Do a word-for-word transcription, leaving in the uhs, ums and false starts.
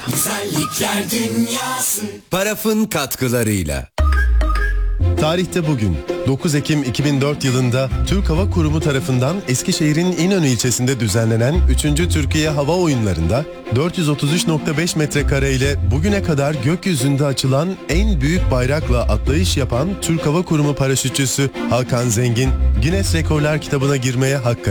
Güzellikler dünyası. Paraf'ın katkılarıyla. Tarihte bugün dokuz Ekim iki bin dört yılında Türk Hava Kurumu tarafından Eskişehir'in İnönü ilçesinde düzenlenen üçüncü Türkiye Hava Oyunları'nda dört yüz otuz üç nokta beş metrekare ile bugüne kadar gökyüzünde açılan en büyük bayrakla atlayış yapan Türk Hava Kurumu paraşütçüsü Hakan Zengin, Guinness Rekorlar kitabına girmeye hak kazandı.